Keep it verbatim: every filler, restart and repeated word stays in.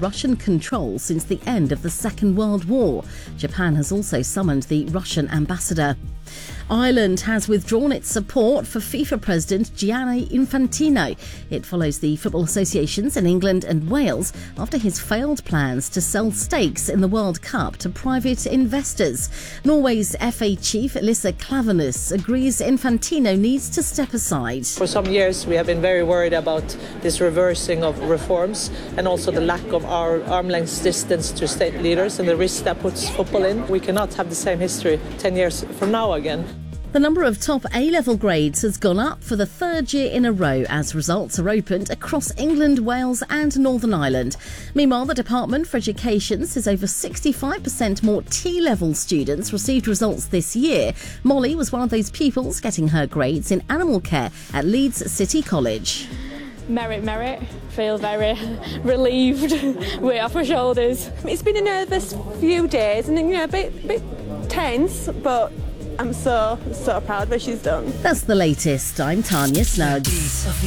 Russian control since the end of the Second World War. Japan has also summoned the Russian ambassador. Ireland has withdrawn its support for FIFA President Gianni Infantino. It follows the football associations in England and Wales after his failed plans to sell stakes in the World Cup to private investors. Norway's F A chief Lise Klaveness agrees Infantino needs to step aside. For some years we have been very worried about this reversing of reforms and also the lack of our arm's length distance to state leaders and the risk that puts football in. We cannot have the same history ten years from now again. The number of top A-level grades has gone up for the third year in a row as results are opened across England, Wales and Northern Ireland. Meanwhile, the Department for Education says over sixty-five percent more T-level students received results this year. Molly was one of those pupils getting her grades in animal care at Leeds City College. Merit, merit. Feel very relieved, weight off my shoulders. It's been a nervous few days and, you know, a bit, bit tense, but I'm so, so proud of what she's done. That's the latest. I'm Tanya Snuggs.